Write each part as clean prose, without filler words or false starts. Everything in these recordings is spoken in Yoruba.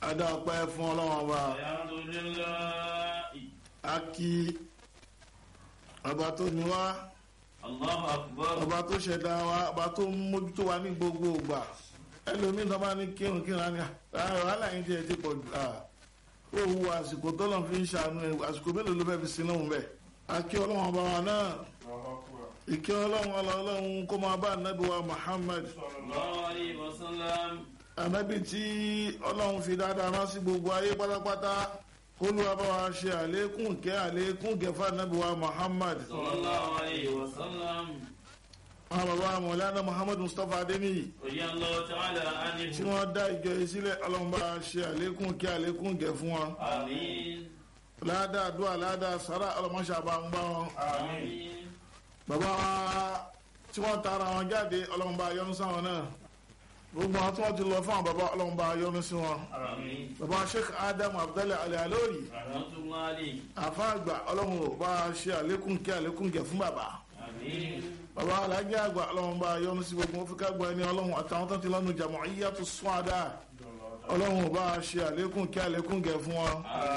Adá ọpẹ́ fún Ọlọ́run ọba. A kí ọba tó ní wá. Allahu Akbar. Ọba tó ṣẹ̀dá wa, ọba tó mójútó wa ní gbogbo ìgbà. Ẹlòmíín tó bá ní kírun á ní wàhálà yín tí ẹ ti pọ̀ jù. Ó wu àsìkò tó lọ́n fi ń ṣàánú ẹ̀, àsìkò mélòó ló fẹ́ fi sin lóhùn bẹ́ẹ̀. A kí Ọlọ́run ọba wa náà. Ìkẹ́ Ọlọ́run kó máa bá ànábì wa Muhammad. Sallallahu alaihi wasallam. Ànábì tí Ọlọ́run fi dáadáa rán sí gbogbo ayé pátápátá. Olúwa bá wa ṣe àlékún kẹfà ànábì wa Muhammad. Sallallahu alaihi wasallam. Àwọn bàbá Mọ̀lánà Muhammad Mustapha Adéníyì. Radiyallahu ta'ala anhu. Tí wọ́n dá ìjọ yìí sílẹ̀, Ọlọ́run bá wa ṣe àlékún kẹ fún wọn. Àmín. Ládàá àdúrà ládàá sàrà ọlọ́mọṣà bá ń gbá wọn. Àmín. Bàbá wa tí wọ́n tara wọn jáde, Ọlọ́run bá yọ́nú sáwọn náà. Gbogbo àwọn tí wọ́n ti lọ fún àwọn bàbá, Ọlọ́run bá yọ́nú sí wọn. Àmín. Bàbá Sheikh Adam Abdallah Al-Alori. Rahmatullahi alayhi. Àfa àgbà Ọlọ́run ò bá ṣe àlékún kẹ fún bàbá. Àmín. Bàbá alájẹ àgbà Ọlọ́run bá yọ́nú sí gbogbo wọn fi ká gbọ́ ẹni Ọlọ́run àtàwọn tó ti lọ́nu Jam'iyyatu Su'ada. Ọlọ́run ò bá ṣe àlékún kẹ fún wọn.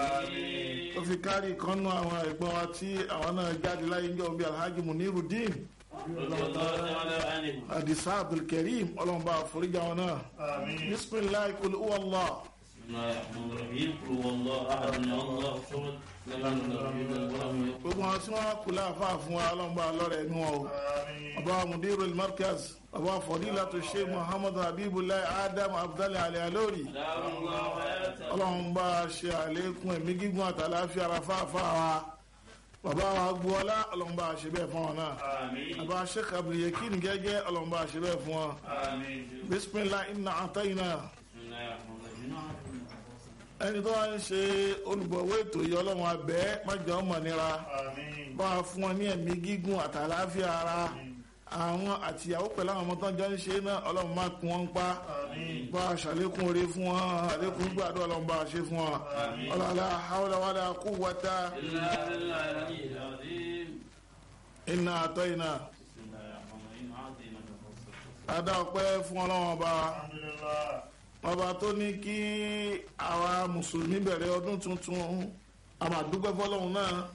Àmín. Ó fi kárí ìkànnú àwọn ẹ̀gbọ́n wa tí àwọn náà jáde láyé ń jọ bí Alhaji Muniruddin Radiyallahu ta'ala anhu. Adisa Abdulkarim Ọlọ́run bá foríjà wọn náà. Bismillah kul huwa Allah. Bismillahir rahmanir rahim. Qul huwallahu ahad, Allahu samad. Lam yalid walam yulad walam yakul Gbogbo àwọn tí wọ́n kú láàfáà fún wa Ọlọ́run bá lọ́rẹ̀ ẹ̀mí wọn o. Bàbá Mudirul Markaz, bàbá Fadilatu Sheikh Muhammad Habibullahi Adam Abdallah Al-Alori. Allahu hayata. Ọlọ́run bá ṣe àlékún ẹ̀mí gígùn àtàláfíà ara fáfáà wa. Bàbá wa Gbọ́lá Ọlọ́run bá ṣe bẹ́ẹ̀ fún wọn náà. Àmín. Bàbá Sheikh Abdul Yakin gẹ́gẹ́ Ọlọ́run bá ṣe bẹ́ẹ̀ fún wọn. Àmín. Bismillah inna atayna. Bismillahir rahmanir rahim. Ẹni tó wá ń ṣe olùgbọ̀wé ètò yìí Ọlọ́run abẹ́ májọ ọmọ nira. Bá a fún wọn ní ẹ̀mí gígùn àtàláfíà ara. Àwọn àtìyàwó pẹ̀lú àwọn ọmọ tó ń jọ ń ṣe náà Ọlọ́run máa kún wọn pa. Bá a ṣàlékún oore fún wọn, àlékún gbàdúrà Ọlọ́run bá a ṣe fún wọn. Ọlọ́lá hawla wala quwwata Illa billahi al-aliyyil azim. inna atayna. Bismillahir rahmanir rahim. Adá ọpẹ́ fún Ọlọ́run ọba. Ọba tó ní kí àwa mùsùlùmí bẹ̀rẹ̀ ọdún tuntun. A máa dúpẹ́ fọ́lọ́run náà.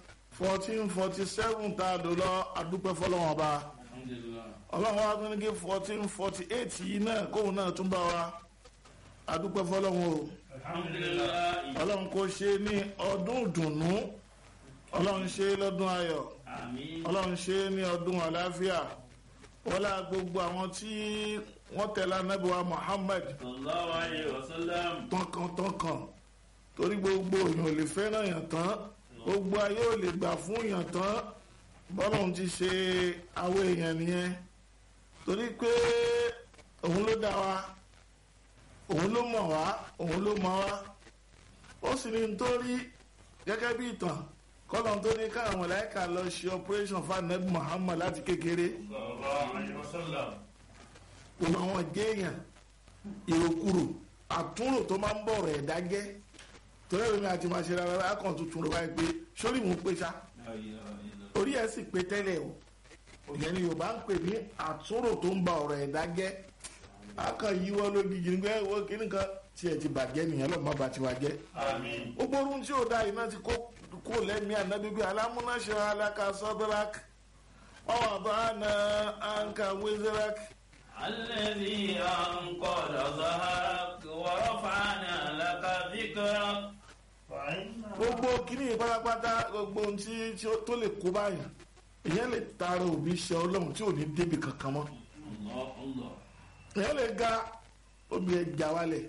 1447 tá a dò lọ adúpẹ́ fọ́lọ́run ọba. Alhamdulillah. Ọlọ́run wa tún ní kí 1448 yìí náà kóun náà tún bá wa adúpẹ́ fọ́lọ́run o. Alhamdulillah. Ọlọ́run kò ṣe ní ọdún ìdùnnú. Ọlọ́run ṣe lọ́dún ayọ̀. Àmín. Ọlọ́run ṣe ní ọdún àlàáfíà. Wọ́lá gbogbo àwọn tí wọ́n tẹ̀lé Ànábì wa Muhammad Sallallahu alaihi wasallam. tọkàntọkàn torí gbogbo èèyàn ò lè fẹ́ràn yàn tán gbogbo ayé ò lè gbà fún yàn tán bọ́lọ́run ti ṣe àwọn èèyàn nìyẹn torí pé òun ló dá wa òun ló mọ̀ wá òun ló mọ̀ wá ó sì ní nítorí gẹ́gẹ́ bí ìtàn kọ́lọ́n tó ní káwọn mọ̀láìkà lọ ṣe operation fún Ànábì Muhammad láti kékeré Sallallahu alaihi wasallam. òun àwọn géèyàn ìrokúrò àtúnrò tó máa ń bọ̀ ọ̀rọ̀ ẹ̀dá jẹ́ torí ẹ̀rọ mi àti máa ṣe rárá akàn tuntun rẹ̀ wáyé pé sórí mò ń pè sá La ilaha illallah. orí ẹ̀ sì pé tẹ́lẹ̀ o ìyẹn ni Yorùbá ń pè ní àtúnrò tó ń ba ọ̀rọ̀ ẹ̀dá jẹ́ akàn yíwọ́ lógìgì nígbà ẹ̀wọ́ kíní kan tí ẹ̀ ti bàjẹ́ nìyẹn lọ́ọ́ má ba tiwa jẹ́ Àmín. ó gbórùn tí ò da iná ti kó lẹ́mìí ànábíbí alámúnáṣe aláka sọ́dọ́rák ọ̀wọ́ àbáná àǹkà wíṣẹ́rák. الذي أنقذ ظهرك ورفعنا لك ذكرك. Gbogbo kìíní pátápátá gbogbo ohun tí tó lè kó báyìí ìyẹn lè taara òbí ṣe Ọlọ́run tí ò ní débi kankan mọ́ الله الله. ìyẹn lè ga òbí ẹ̀ jà wálẹ̀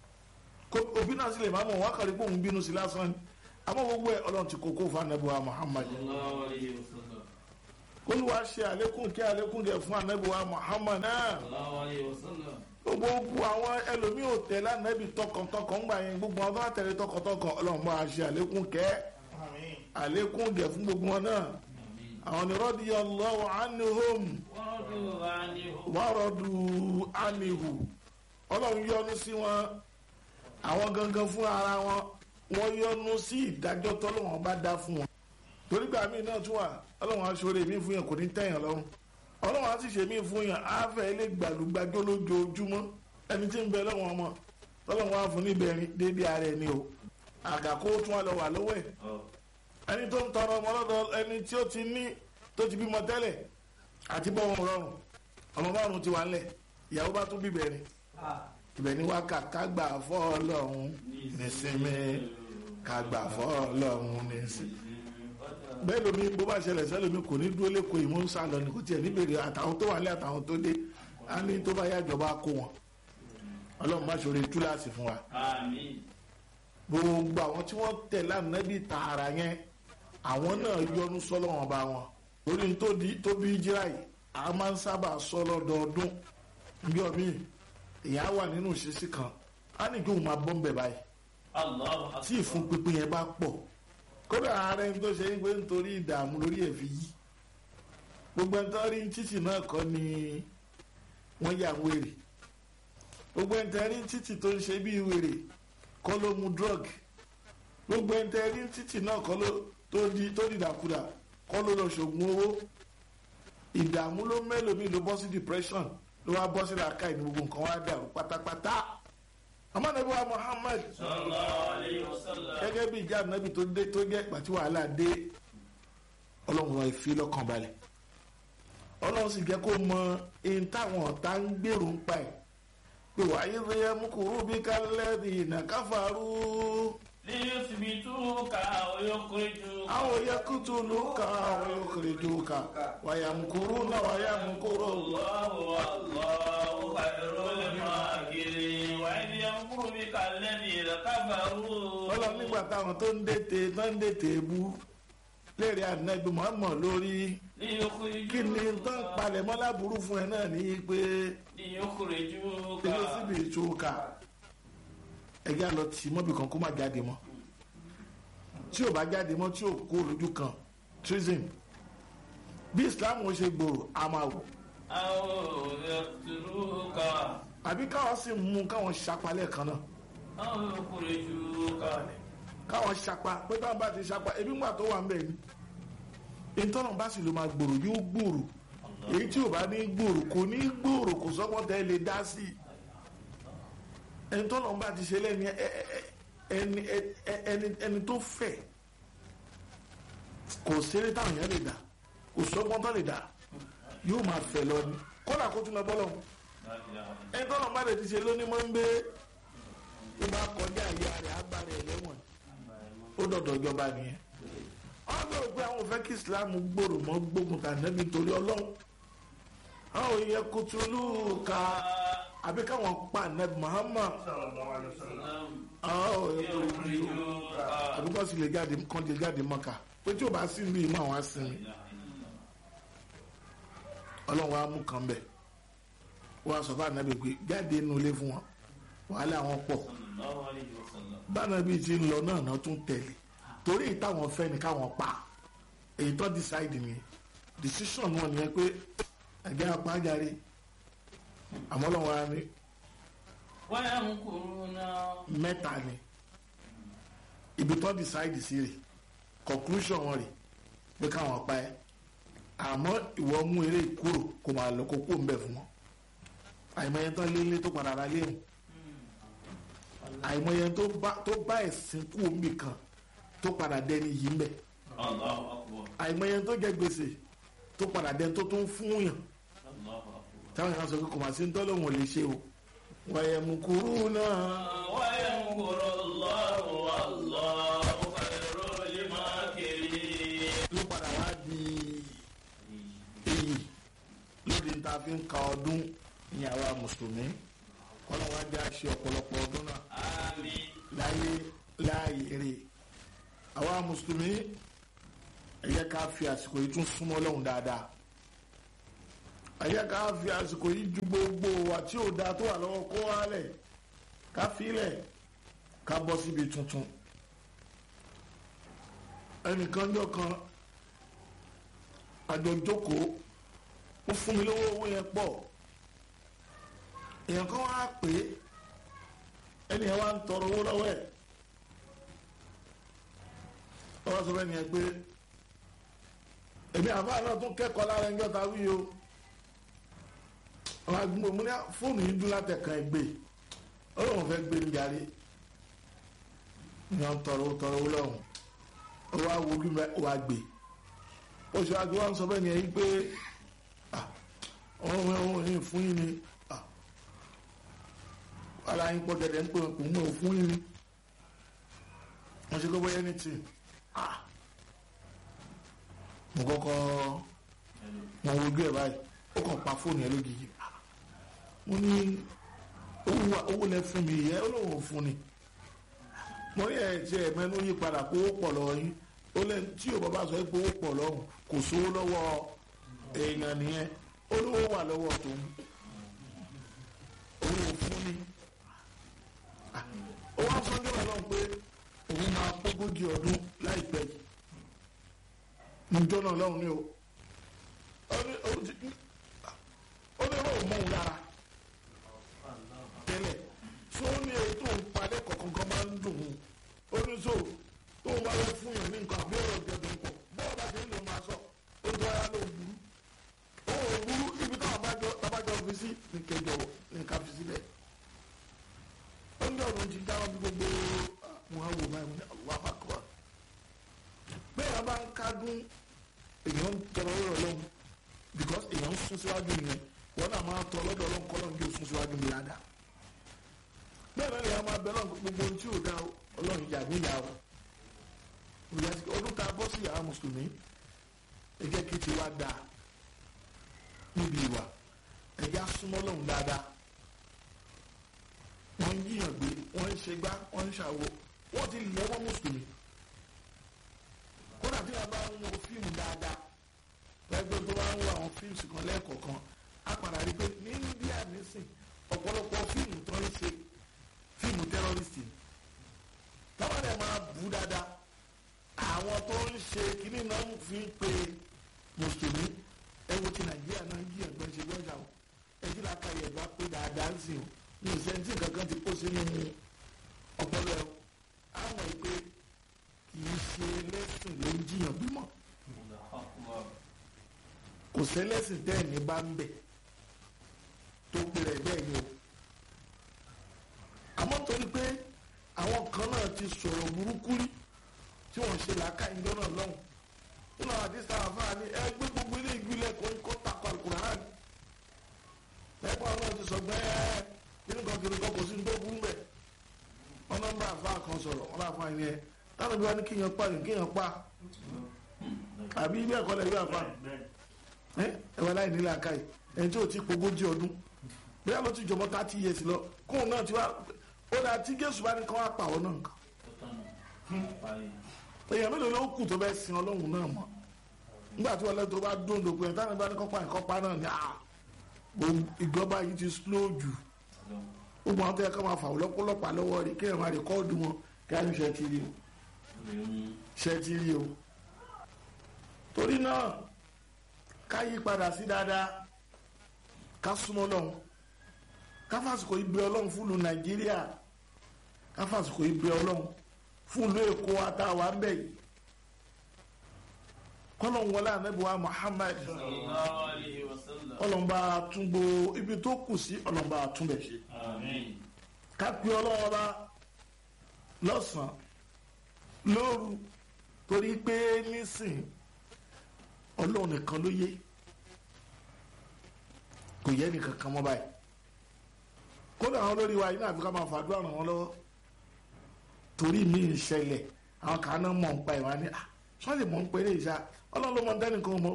òbí náà sì lè máa mọ̀ wọ́n kàrí pé òun bínú sí lásán ni àmọ́ gbogbo ẹ̀ Ọlọ́run ti kókó fún Ànábì wa Muhammad صلى الله عليه وسلم. Olúwa ṣe àlékún gẹ̀ fún Ànábì wa Muhammad náà. صلى الله عليه وسلم. Gbogbo àwọn ẹlòmíì ò tẹ̀lé Ànábì tọkàntọkàn ń gbà yẹn gbogbo àwọn tó bá tẹ̀lé tọkàntọkàn Ọlọ́run bá ṣe àlékún gẹ̀ fún gbogbo wọn náà. Àwọn ni radiyallahu anhum ورضوا عنه. wa radu anhu. Ọlọ́run yọ́nú sí wọn àwọn gangan fún ara wọn wọ́n yọ́nú sí ìdájọ́ tọ́lọ́wọ́n bá dá fún wọn. Torí gbà míì náà tún wà Ọlọ́run aṣọ́rẹ́ mi fún yẹn kò ní tẹ̀yàn lọ́rùn. Ọlọ́run á sì ṣe mí fún yàn á fẹ́ ilé gbàlúgbàjọ́ lójoojúmọ́ ẹni tí ń bẹ lọ́wọ́ ọmọ tọ́lọ́run wá fún níbẹ̀rin déédéé ara ẹni o àgàkó tún wà lọ wà lọ́wọ́ ẹ̀ ẹni tó ń tọrọ ọmọ lọ́dọ̀ ẹni tí ó ti ní tó ti bímọ tẹ́lẹ̀ àti bọ́ wọn rọrùn ọmọ márùn ti wà ńlẹ̀ ìyàwó bá tún bíbẹ̀rin ibẹ̀ ni wá ká gbà fọ́ Ọlọ́run nísinmi ká gbà fọ́ Ọlọ́run nísinmi bẹ́ẹ̀ lómi bó bá ṣẹlẹ̀ sẹ́lómi kò ní dúró lẹ́kọ̀ọ́ ìmú ń sá lọ ní kò tiẹ̀ níbèrè àtàwọn tó wà lẹ́ àtàwọn tó dé á ní tó bá yájọba kó wọn Ọlọ́run má ṣòro túláàsì fún wa. gbogbo àwọn tí wọ́n tẹ̀lé ànábì tààrà yẹn àwọn náà yọ́nú sọ́lọ́wọ́n bá wọn lórí tó bí jíra yìí a máa ń sábà sọ lọ́dọọdún bí ọ̀mí ìyá wà nínú ìṣesí kan á ní kí òun máa bọ́ ń bẹ̀ báyìí tí ìfún pínpín yẹn bá pọ̀ kódà ààrẹ ń tó ṣe é pé nítorí ìdààmú lórí ẹ̀fí yìí gbogbo ẹni tó rí títì náà kọ́ ni wọ́n yà wèrè gbogbo ẹni tó rí títì tó ń ṣe bí wèrè kọ́ ló mu drug gbogbo ẹni tó rí títì náà kọ́ ló tó dìdàkudà kọ́ ló lọ ṣògùn owó ìdààmú ló mẹ́lòmíì ló bọ́ sí depression ló wá bọ́ sí làákà ní gbogbo nǹkan wá dàrú pátápátá amánàbí wa Muhammad gẹ́gẹ́ bí ìjà nàbí tó dé tó jẹ́ ìgbà tí wàhálà dé ọlọ́run wa fi lọ́kàn balẹ̀ ọlọ́run sì jẹ́ kó mọ ohun táwọn ọ̀tá ń gbèrò ń pa ẹ̀ pé wàá yí ṣe yẹ mú kúrú bí kálẹ́ẹ̀dì ìnàkáfàrú. ليثبتوك أو يخرجوك أو يقتلوك أو يخرجوك ويمكرون ويمكر الله والله خير الماكرين وإذ يمكر بك الذين كفروا. Ọlọ́run nígbà táwọn tó ń dètè bú léèrè ànábì Muhammad lórí kí ni tó ń palẹ̀ mọ́ láburú fún ẹ náà ní pé ilé síbi ìtúkà ẹgbẹ́ àlọ́ tí mọ́bì kan kó má jáde mọ́ tí ò bá jáde mọ́ tí ò kó lójú kan treason bí Islam ṣe gbòòrò a máa wò. àbí káwọn sì mú káwọn ṣapalẹ̀ kan náà káwọn ṣapa pé táwọn bá ti ṣapa ebi ńgbà tó wà ń bẹ̀ ni ìtọ́nà bá sì ló máa gbòòrò yóò gbòòrò èyí tí ò bá ní gbòòrò kò ní gbòòrò kò sọ́gbọ́n tẹ́ lè dá sí i ẹni tó lọ́n bá ti ṣe lẹ́ni ẹni tó fẹ́ kò ṣeré táwọn èèyàn lè dá kò sọ́gbọ́n tó lè dá yóò máa fẹ́ lọ ni kódà kó tún lọ bọ́ lọ́hùn ẹni tó lọ́n bá ti ṣe lónìí mọ́ ń gbé tó bá kọjá ìyá rẹ̀ agbára ẹ̀ lẹ́wọ̀n ó dọ̀dọ̀ ìjọba nìyẹn wọ́n bẹ̀rù pé àwọn ò fẹ́ kí Islam gbòòrò mọ́ gbógun tà nẹ́bí torí Ọlọ́run àwọn èèyàn kùtùlù ká àbí káwọn pa nẹ́bí Muhammad àbí kọ́ sì lè jáde Mọ́kà pé tí ò bá sí ìlú ìmọ̀ àwọn asinmi Ọlọ́run wa mú kan bẹ̀ wọ́n sọ fún ànábì pé jáde inú ilé fún wọn wàhálà wọn pọ̀ bánabi ti ń lọ náà tún tẹ̀lé torí ìtàwọn fẹ́ ni káwọn pa èyí tó decide ni decision wọn nìyẹn pé ẹgbẹ́ apájáre àmọ́ lọ́wọ́ á ní mẹ́ta ni ibi tó decide sí rè conclusion wọn rè pé káwọn pa ẹ́ àmọ́ ìwọ mú eré kúrò kó máa lọ kó kó ń bẹ̀ fún wọn àìmọye tán lélé tó padà ra léwu àìmọye tó bá ẹ̀sìn kú omi kan tó padà dẹni yìí ń bẹ̀ àìmọye tó jẹ gbèsè tó padà dẹni tó tún fún yàn táwọn èèyàn sọ pé kò máa sí ń tọ́lọ̀ wọn lè ṣe o wàyẹ̀ mùkúrú náà. wàyẹ̀ mùkúrú Allahu wallahu khairul makirin. ló padà wá di èyí lóde tá a fi ń ka ọdún ní àwa mùsùlùmí kọ́nà wá jẹ́ àṣẹ ọ̀pọ̀lọpọ̀ ọdún náà láàyè rè àwa mùsùlùmí ẹ jẹ́ ká fi àsìkò yìí tún súnmọ́ Ọlọ́run dáadáa ẹ jẹ́ ká fi àsìkò yìí ju gbogbo wa tí ò dáa tó wà lọ́wọ́ kó wálẹ̀ ká filẹ̀ ká bọ́ síbi tuntun ẹnìkan jọ kan àjọ jókòó ó fún mi lówó owó yẹn pọ̀ èèyàn kan wá pè é ẹni ẹ wá ń tọrọ owó lọ́wọ́ ẹ̀ ọwọ́ sọ fẹ́ ni ẹ pé èmi àbá náà tún kẹ́kọ̀ọ́ lára ẹjọ́ ta wí o ọmọ agbóhùn mo ní fóònù yìí dún látẹ̀ka ẹgbẹ́ ọlọ́run fẹ́ gbé ní jáde ní wọn tọrọ ọlọ́run ó wá wo bí wàá gbé oṣù àti wọn sọ bẹ́ẹ̀ ni ẹ̀yìn pé ọ̀hún ní fún yín ni ara yín pọ̀ gẹ̀dẹ̀ ń pè kò mú òfún yín ni wọ́n ṣe kó bóyá ní tì mo kọ́kọ́ mo wojú ẹ̀ báyìí ó kàn pa fóònù ẹ̀ lójijì mo ní owó lẹ fún mi yẹ olóhùn fún ni mo ní ẹ̀ tí ẹ̀ mẹ́nu yí padà kó owó pọ̀ lọ́wọ́ yín ó lẹ́ tí ò bàbá sọ pé owó pọ̀ lọ́hùn kò sówó lọ́wọ́ èèyàn nìyẹn olówó wà lọ́wọ́ tó ń owó fún ni ó wá sọ nígbà náà pé òun máa pógójì ọdún láìpẹ́ níjọ́ náà lọ́hùn ni o ó ní ọ̀rọ̀ mọ́ òun lára tẹ́lẹ̀ tó ní èyí tó ń palẹ̀ kọ̀ọ̀kan máa ń dùn ún ó ní so tó ń bá wẹ́ fún yàn ní nǹkan àbí ọ̀rọ̀ gẹ̀dẹ̀ pọ̀ bọ́ọ̀ bá ti ń lò máa sọ ó tó ara ló burú ó burú ibi táwọn abájọ fi sí ní kẹjọ ní ká fi sílẹ̀ ó ń dọ̀rùn ti dáwọn bí gbogbo wọn á wò báyìí ní àwọn abákọ̀ bẹ́ẹ̀ bá ń kádùn èèyàn ń tọrọ lọ́rọ̀ lọ́hùn because èèyàn ń sún síwájú nìyẹn wọn náà máa tọ lọ́dọ̀ ọlọ́run kọ́ lọ́run yóò sún síwájú mi ládàá bẹ́ẹ̀ náà lè máa bẹ lọ́run gbogbo ohun tí ò dá ọlọ́run yà mí yà ó ọdún tá a bọ́ sí yàrá mùsùlùmí ẹ jẹ́ kí tiwa dáa níbi ìwà ẹ jẹ́ asúnmọ́ lọ́run dáadáa wọ́n ń yíyàn gbé wọ́n ń ṣe gbá wọ́n ń ṣàwo wọ́n ti lẹ́wọ́ mùsùlùmí kódà tí a bá ń wo fíìmù dáadáa ẹgbẹ́ tó bá ń wo àwọn fíìmù kan lẹ́ẹ̀kọ̀ọ̀kan a padà rí pé ní India nísìn ọ̀pọ̀lọpọ̀ fíìmù tó ń ṣe fíìmù tẹ́rọ́rìsì táwọn ẹ̀ máa bú dáadáa àwọn tó ń ṣe kíní náà fi ń pe mùsùlùmí ẹ wo ti Nàìjíríà náà yí ẹ̀gbọ́n ṣe gbọ́dọ̀ àwọn ẹjí làákà yẹ̀ bá pé dáadáa ń sìn ní ìṣẹ́ntì kankan ti kó sínú ọpọlọ ẹ̀ àwọn ìpè kì í ṣe lẹ́sìn ló ń jiyàn bímọ kò sẹ́lẹ̀sìn tẹ́ ní bá ń bẹ̀ tó pèrè bẹ́ẹ̀ ni o àmọ́ torí pé àwọn kan náà ti sọ̀rọ̀ burúkú rí tí wọ́n ṣe làákà ìjọ náà lọ́hùn nínú àwọn àdìsá àfáà ní ẹgbẹ́ gbogbo ilé ìgbìlẹ̀ kó takọ Al-Qur'an lẹ́kọ̀ọ́ àwọn náà ti sọ gbẹ́ẹ́ kìnnìkan kò sí ní tó burú bẹ̀ wọ́n náà ń bá àfáà kan sọ̀rọ̀ wọ́n láfa ẹni ẹ táwọn ibi wa ní kíyàn pa àbí ilé ẹ̀kọ́ lẹ̀ yóò àfà ẹ̀wọ̀n láì nílẹ̀ àkáyì ẹni tí ò ti pogójì ọdún bí wọ́n ti jọmọ́ 30 years lọ kóun náà ti wá ó dáa tí Jésù bá ní kán wá pàwọ́ náà nǹkan èèyàn mélòó ló kù tó bẹ́ẹ̀ sin Ọlọ́run náà mọ́ nígbà tí wọ́n lẹ́tọ́ bá dóńdó pé táwọn bá ní kọ́pá náà ní ìjọba yìí ti slow jù gbogbo àwọn tó yẹ ká máa fà wọ́n lọ́pọ̀lọpọ̀ lọ́wọ́ rí kí ẹ̀ máa rìkọ́ọ̀dù wọn kí á ní ṣe ti rí o torí náà ká yí padà sí dáadáa ká súnmọ́ Ọlọ́run ká fàsìkò ìgbé Ọlọ́run fúlù Nàìjíríà ká fàsìkò ìgbé Ọlọ́run fúlù Èkó àtàwà ń bẹ̀ yìí kọ́lọ́n wọlé ànábìwá Muhammad ọlọ́nba àtúngbò ibi tó kù sí ọlọ́nba àtúnbẹ̀ ṣe ká pé Ọlọ́run ọba lọ́sàn-án lóru torí pé nísìn Ọlọ́run nìkan ló yé kò yẹ nìkan kan mọ́ báyìí kódà àwọn olórí wa yìí náà fi ká máa fàdúrà ràn wọ́n lọ́wọ́ torí mi ń ṣẹlẹ̀ àwọn kan náà mọ̀ ń pa ìwà ni sọ́ọ̀lì mọ̀ ń pè ní ìṣá Ọlọ́run ló mọ dẹ́nìkan mọ́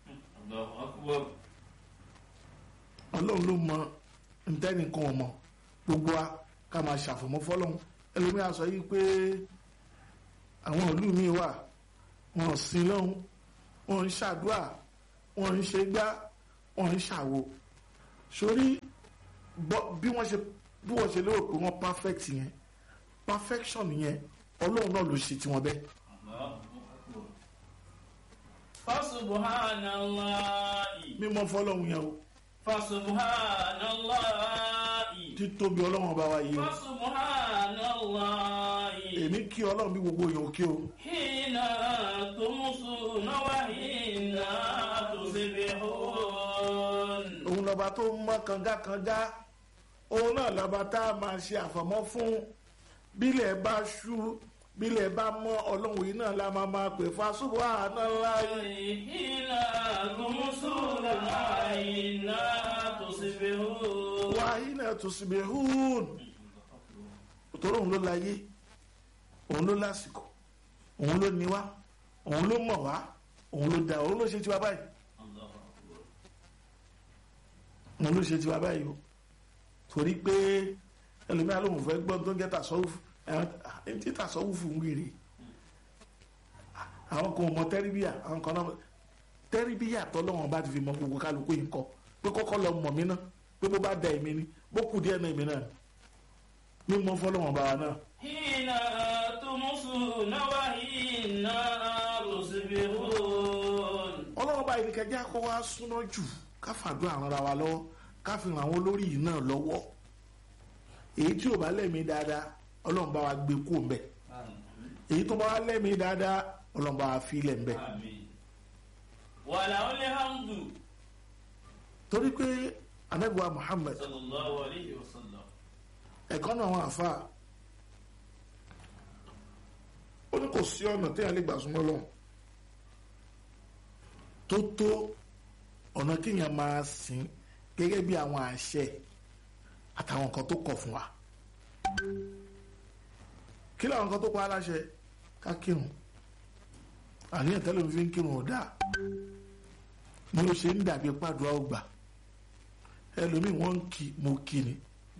Ọlọ́run ló mọ dẹ́nìkan mọ́ gbogbo wa ká máa ṣàfọ̀mọ́ fọ́lọ́run ẹlòmíà sọ yìí pé àwọn ìlú mi wà wọn sin lọ́hún wọn ń ṣàdúà wọn ń ṣe gbá wọn ń ṣàwo sórí bí wọ́n ṣe lérò pé wọ́n perfect yẹn perfection yẹn Ọlọ́run náà ló ṣe tiwọn bẹ́ẹ̀. Fasubuhanallahi. mímọ́ fọ́lọ́run yẹn o. Fasubuhanallahi. títóbi Ọlọ́run bá wa yìí o. Fasubuhanallahi. èmi kí Ọlọ́run bí gbogbo èèyàn kí o. Hina tumsuna wa hina tusbihun. òun lọ́ba tó mọ́ kangakanga òun náà lọ́ba tá a máa ṣe àfọ̀mọ́ fún. Bílẹ̀ bá ṣú bílẹ̀ bá mọ́ ọlọ́run yìí náà la máa pè fún subhanallahi. hina tumsuna wa hina tusbihun. wa hina tusbihun. Torí òun ló láyé, òun ló lásìkò, òun ló ní wá, òun ló mọ̀ wá, òun ló dá, òun ló ṣe tiwa báyìí. Òun ló ṣe tiwa báyìí o. Torí pé ẹlòmíà lòun fẹ́ gbọ́ tó ń jẹ́ tàṣọ́wùfù ẹni tí tàṣọ́wùfù ń wèrè. Àwọn kan mọ tẹ́ríbíà, àwọn kan náà tẹ́ríbíà tọ́lọ́wọ́n bá ti fi mọ gbogbo kálukú yìí kọ́ pé kọ́kọ́ lọ mọ̀ mí náà pé bó bá da èmi ni bó kù díẹ̀ náà èmi náà ní mọ́ fọ́lọ́wọ́n bá wa náà. hina tumsuna wa hina tusbihun. Ọlọ́wọ́n bá yìí kẹjá kó wá súná jù ká fàdúrà ràn ra wa lọ́wọ́ ká fi ràn àwọn olórí yìí náà lọ́wọ́. Èyí tí ò bá lẹ́mìí dáadáa Ọlọ́run bá wa gbé kú ń bẹ̀. Èyí tó bá wá lẹ́mìí dáadáa Ọlọ́run bá wa fi ilẹ̀ ń bẹ̀. walahul hamdu. Torí pé Ànábì wa Muhammad sallallahu alayhi wa sallam. ẹ̀kọ́ náà wọn àfa ó ní kò sí ọ̀nà téèyàn lè gbà súnmọ́ Ọlọ́run tó ọ̀nà kéèyàn máa sìn gẹ́gẹ́ bí àwọn àṣẹ àtàwọn nǹkan tó kọ̀ fún wa. Kí làwọn nǹkan tó pa aláṣẹ ká kírun àníyàn tẹ́lẹ̀ mi fi ń kírun ò dáa ni ó ṣe ń dàbí pàdúrà ó gbà ẹlòmíì wọ́n ń kí mo kí ni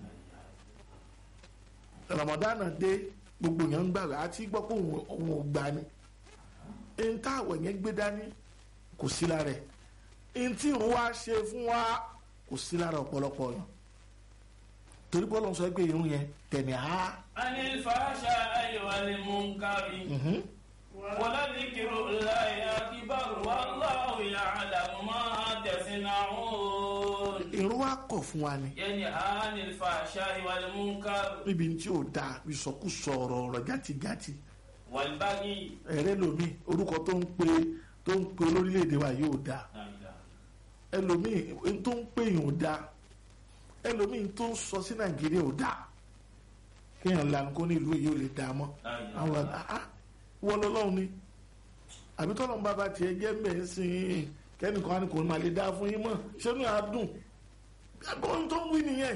Ramadana dé gbogbo yẹn ń gbàgbé àti gbọ́ pé òun ò gbà ni ẹni tá àwọ̀ yẹn gbé dání kò sí lára ẹ̀ ẹni tí òun wá ṣe fún wa kò sí lára ọ̀pọ̀lọpọ̀ yẹn torí bọ́lá ń sọ pé irun yẹn tẹ̀mí á. anil fahsha'i wal munkari. wala dhikrullahi akbar wallahu ya'lamu ma tasna'un. irun wa kọ̀ fún wa ni. yẹni anil fahsha'i wal munkari. níbi tí ò dáa ìsọkúsọ ọ̀rọ̀ játijáti. wal baghi. ẹ̀rẹ́ lomi orúkọ tó ń pe olórílẹ̀‐èdè wa yóò dáa ẹlòmíì tó ń pè yóò dáa ẹlòmíì tó ń sọ sí Nàìjíríà ò dáa kéèyàn lanu kó ní ìlú yìí ò lè dáa mọ́ àwọn wọ́n lọ́lọ́run ni àbí tọ́lọ́run bàbá tiẹ̀ jẹ́ mẹ́rin sí i kẹ́nìkan á ní kò ní máa lè dáa fún yín mọ́ ṣé ní àádùn ẹgbọ́n tó ń wí nìyẹn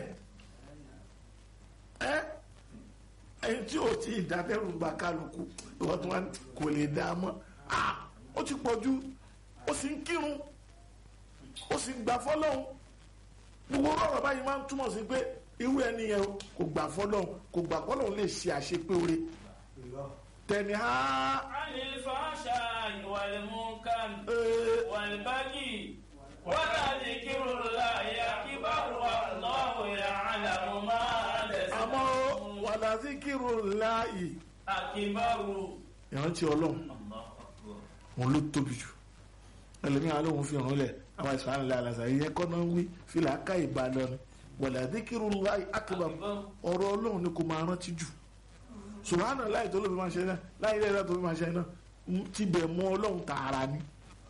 ẹni tí ò tí ì dátẹ́rù gba kálukú ìwọ́n tó wá kò lè dáa mọ́ ó ti pọ̀ jù ó sì ń kírun ó sì ń gbà fọ́lọ́hun gbogbo ọ̀rọ̀ báyìí máa ń túmọ̀ sí pé irú ẹni yẹn kò gbà fọ́lọ́hun kò gbà fọ́lọ́hun lè ṣe àṣepé oore tẹ̀ni ha. anil fahsha'i wal munkari wal baghi wala dhikrullahi akbar wallahu ya'lamu ma tasna'un. àmọ́ wala dhikrullahi akbar. ìrántí Ọlọ́run wọn ló tóbi jù ẹlòmíràn lóhun fi hàn lẹ àwọn ìsàn àlẹ àlàsà yìí ẹkọ náà ń wí fìlà ká ìbàdàn ni wala dhikrullahi akbar ọ̀rọ̀ Ọlọ́run ni kò máa rántí jù subhana láì tó ló fi máa ṣe náà láì lẹ́yìn tó fi máa ṣe náà tibẹ̀ mọ́ Ọlọ́run tààrà ni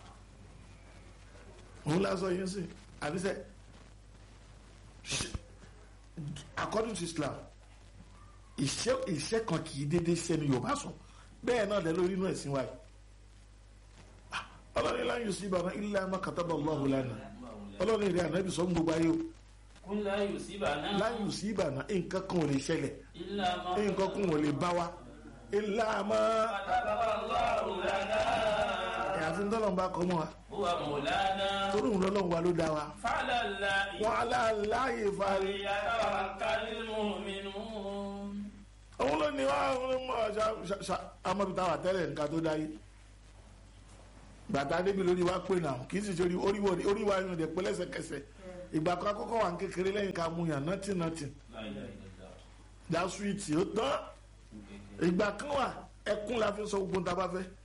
òun lásán yẹn sì àdìsẹ according to Islam iṣẹ́ kan kì í déédéé sẹ́ni Yorùbá sọ bẹ́ẹ̀ náà lẹ́ lórí inú ẹ̀sìn wáyé ọlọ́run la yusibana illa ma kataba Allahu lana ọlọ́run ìrìn ànábì sọ gbogbo ayé o la yusibana nǹkan kan ò lè ṣẹlẹ̀ nǹkan kan ò lè bá wa illa ma kataba Allahu lana. àyàfi ńlọ́lọ́run bá kọ́ mọ́ wa huwa maulana. torí òun lọ́lọ́run wa ló dá wa fa'ala Allahi wa ala Allahi falyatawakkalil mu'minun. òun ló ní wa òun ló mọ amọ̀bìtà wà tẹ́lẹ̀ nǹkan tó dáyé bàtà débi lórí wa pé náà kì í sì ṣe orí wa yàn dẹ̀ pé lẹ́sẹ̀kẹsẹ̀ ìgbà kan akọ́kọ́ wà ń kékeré lẹ́yìn ká mú yàn nọ́tì dá súwìtì ó tán ìgbà kan wà ẹkún la fi sọ gbogbo tá a bá fẹ́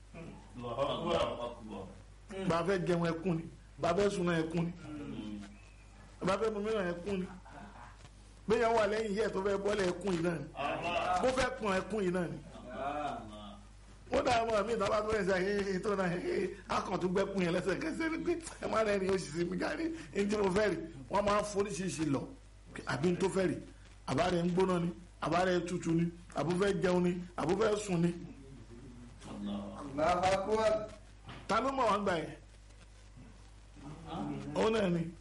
bá a fẹ́ jẹun ẹkún ni bá a fẹ́ sùn náà ẹkún ni bá a fẹ́ mú mìíràn ẹkún ni gbéyàwó wà lẹ́yìn yẹ́ tó fẹ́ bọ́lẹ̀ ẹkún yìí náà ni bó fẹ́ pọ̀n ẹkún yìí náà ni wọ́n dà mọ́ mi ìtàn bá tó ẹ̀sẹ̀ hehehe tó náà hehehe akàn tó gbẹ́kùn yẹn lẹ́sẹ̀kẹsẹ̀ ni pé ẹ má rẹ̀ ni oṣù sí mi gárí ní tí mo fẹ́ rí wọ́n máa ń foríṣiríṣi lọ àbí n tó fẹ́ rí àbárẹ̀ ń gbóná ni àbárẹ̀ tutù ni àbúfẹ́ jẹun ni àbúfẹ́ sùn ni. ta ló mọ̀ wọ́n gbà yẹn òun náà ni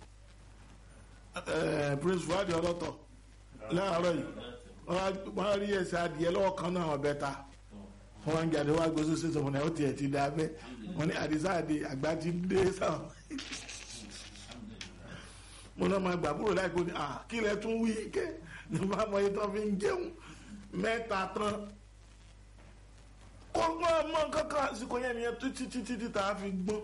prince fuadi ọlọ́tọ̀ láàárọ̀ yìí wọ́n rí ẹsẹ̀ adìyẹ lọ́wọ́ kan náà wọ́n bẹ́ ta wọ́n wá ń jáde wá gbósó sí sọmọ náà ó tiẹ̀ ti dá bẹ́ wọ́n ní àdìsá àdì àgbà ti dé sáwọn mo náà máa gbàbúrò láìpẹ́ ní kí lẹ tún wí kẹ́ ní bá mọ iye tó fi ń jẹun mẹ́ta tán kó gbọ́n mọ́ kankan àsìkò yẹn nìyẹn títí tá a fi gbọ́n.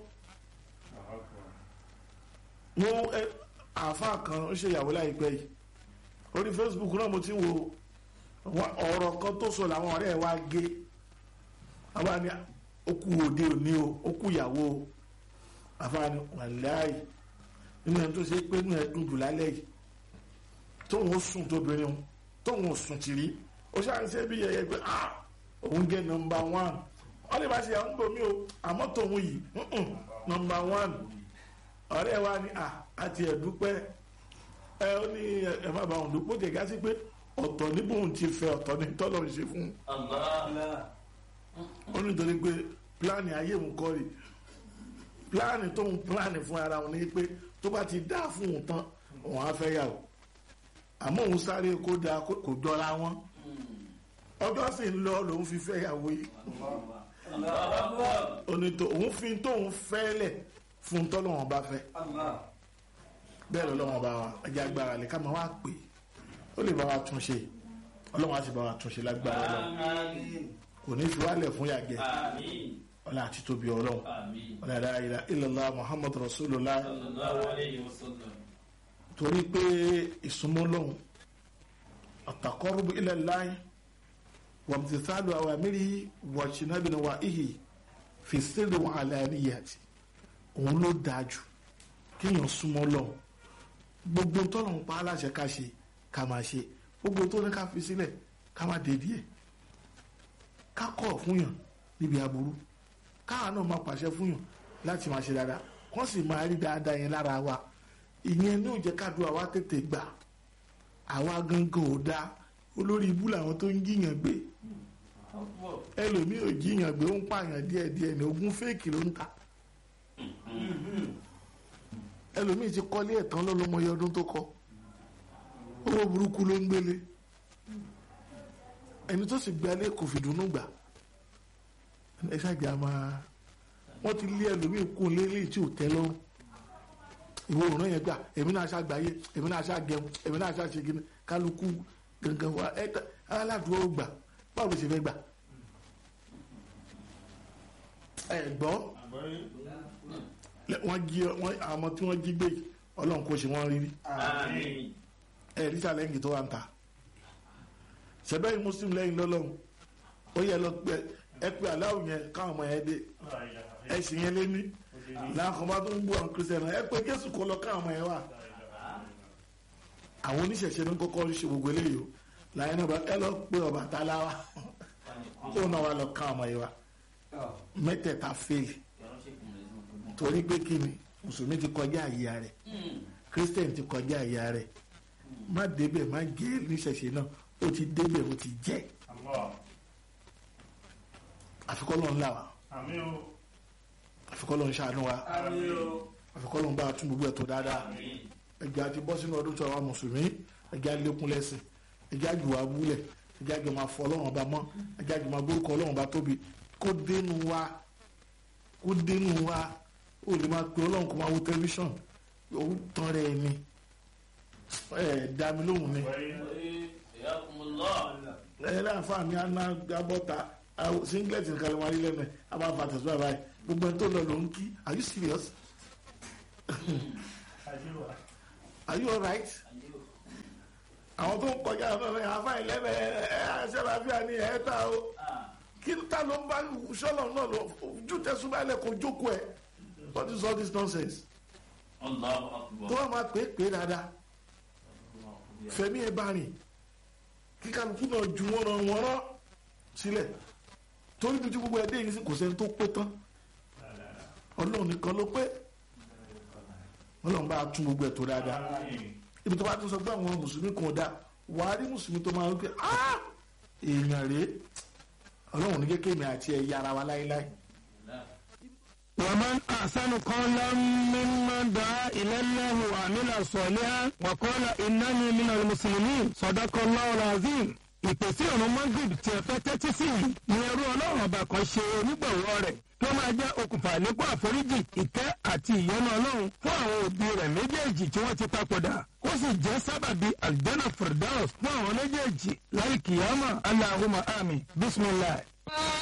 mo àáfàá kan ó ṣe ìyàwó láìpẹ́ yìí orí Facebook náà mo ti ń wo ọ̀rọ̀ kan tó sọ làwọn ọ̀rẹ́ ẹ̀ wá gé àwa ni ó kú òde òní o ó kú ìyàwó o àáfàá ni wàláì nínú ẹni tó ṣe pé nínú ẹdùn jù lálẹ́ yìí tóun ó sùn tóbìnrin òun tóun ò sùn tìrí ó ṣàǹṣe bí yẹyẹ pé òun jẹ́ nọ́mbà 1 wọ́n lè bá ṣe àwọn gbòmí o àmọ́ tóun yìí nọ́mbà 1 ọ̀rẹ́ wa ni àti ẹ̀dúpẹ́ ó ní ẹ má bá òun dúpọ̀ tẹ̀ gásí pé ọ̀tọ̀ ní bóun ti fẹ́ ọ̀tọ̀ ní tọ́lọ̀ ń ṣe fún ó nítorí pé pílánì ayé òun kọ́ rí pílánì tóun pílánì fún ara òun ní pé tó bá ti dá fún òun tán òun á fẹ́ yàwó àmọ́ òun sáré kó dáa kò jọra wọn ọjọ́ sì ń lọ lòun fi fẹ́ yàwó yìí onítò òun fi tóun fẹ́lẹ̀ fún tọ́lọ́wọ́n bá fẹ́ bẹ́ẹ̀ lọ́wọ́n bá wa ẹjẹ́ agbára lè ká máa wá pè ó lè bá wa tún ṣe ọlọ́wọ́n á sì bá wa tún ṣe lágbára ọlọ́wọ́n kò ní fi wálẹ̀ fún yàgẹ́ ọlá àti tóbi ọlọ́wọ́n ọlá la ilaha illallah muhammadu rasulullah torí pé ìsúnmọ́ lọ́hùn at-taqarrubu ila Allah wa imtithalu awamirihi wa ijtinabu nawahihi fi sirri wa alaniyati òun ló dájú kéèyàn súnmọ́ lọ́hùn gbogbo tọ́lọ́hùn pa aláṣẹ ká ṣe ká máa ṣe gbogbo tó ní ká fi sílẹ̀ ká má dé díẹ̀ ká kọ̀ fún yàn níbi aburú káwa náà máa pàṣẹ fún yàn láti máa ṣe dáadáa wọ́n sì máa rí dáadáa yẹn lára wa ìyẹn ní òjẹ́ kádùá wa tètè gbà àwa gangan ò dáa olórí ibú làwọn tó ń jíyàn gbé ẹlòmíì ò jíyàn gbé ó ń pààyàn díẹ̀díẹ̀ ní ogún fèèkì ló ń ta ẹlòmíì ti kọ́lé ẹ̀tàn lọ́lọ́mọye ọdún tó kọ́ owó burúkú ló ń gbélé ẹni tó sì gbálé kò fìdùnnú gbà ẹ ṣáàjà máa wọ́n ti lé ẹlòmíì kún lélẹ̀ tí ò tẹ́ lọ́rùn ìwọ òrùn yẹn gbà èmi náà ṣàgbáyé èmi náà ṣàgẹun èmi náà ṣàṣegin kálukú gangan wa ẹ aládùúgbò gbà báwo ló ṣe fẹ́ gbà ẹ gbọ́ wọ́n jí àwọn tí wọ́n jí gbé ọlọ́run kò ṣe wọ́n rírí ẹ rí sàlẹ́ǹgì tó wà ń ta ṣẹ̀bẹ́yìn muslim lẹ́yìn lọ́lọ́run ó yẹ lọ pé ẹ pé aláwọ̀ yẹn káwọn ọmọ yẹn dé ẹ sì yẹn lé ní láàkọ́ bá tó ń bú àwọn kristian ẹ pé jésù kọ́ lọ káwọn ọmọ yẹn wà àwọn oníṣẹ̀ṣe ní kọ́kọ́ ṣe gbogbo eléyìí o láyé náà bá ẹ lọ pé Ọbàtálá wa kó náà wà lọ káwọn ọmọ yẹn wà mẹ́tẹ̀ẹ̀ta fèlè torí pé kí ni mùsùlùmí ti kọjá àyè rẹ̀ kristian ti kọjá àyè rẹ̀ má débẹ̀ má gé níṣẹ̀ṣe náà ó ti débẹ̀ ó ti jẹ́ àfikọ́lọ́ ńlá wa àfikọ́lọ́ ńṣàánú wa àfikọ́lọ́ ńbá tún gbogbo ẹ̀tọ́ dáadáa ẹgbẹ́ àti bọ́ sínú ọdún tó àwọn mùsùlùmí ẹgbẹ́ àlékún lẹ́sìn ẹgbẹ́ àjùwà búlẹ̀ ẹgbẹ́ àjùmọ̀ afọ ọlọ́run ọba mọ́ ẹgbẹ́ àjùmọ̀ gbórúkọ ọlọ́run ọba tóbi kó dénú wa ó lè máa pe ọlọ́run kó máa wo tẹlifíṣàn ó tán rẹ̀ ni dá mi lóhùn ni láǹfààní àná gbọ́ta singlet nìkan ló máa rí lẹ́nu ẹ̀ a máa fa tẹ̀síwájú báyìí gbogbo ẹni tó lọ ló ń kí are you serious are you alright àwọn tó ń kọjá náà ẹ̀ àfáà lẹ́nu ẹ̀ ṣẹ́láfíà ní ẹ̀ ta o kí ta ló ń bá sọ́lọ̀ náà lọ ojú tẹ̀síwájú kò jókòó ẹ̀ what is all this nonsense tó wà máa pè é dáadáa fẹ̀mí ẹ̀ bá rìn kíkàlùkù náà ju wọ́n rán sílẹ̀ torí bí tí gbogbo ẹdẹ yìí kò sẹ́ni tó pé tán ọlọ́run nìkan ló pé ọlọ́run bá tún gbogbo ẹ̀ tó dáadáa ibi tó bá tún sọ pé àwọn mùsùlùmí kan dá wàá rí mùsùlùmí tó máa ń pè èèyàn rèé ọlọ́run ní kékeré mi àti ẹ̀yà ara wa láéláé. ومن أحسن قولا ممن دعا إلى الله وعمل صالحا وقال إنني من المسلمين صدق الله العظيم. ìpèsè ọ̀nà magrib tí ẹ fẹ́ tẹ́tí sí yìí ni ẹrú ọlọ́run ọba kan ṣe onígbọ̀wọ́ rẹ̀ tó máa jẹ́ okùnfà nípa àforíjì ìkẹ́ àti ìyọ́nú ọlọ́run fún àwọn òbí rẹ̀ méjèèjì tí wọ́n ti papòdà ó sì jẹ́ sábàbí aljanna firdaus fún àwọn méjèèjì láì kìyàmà Allahumma àmín bismillah.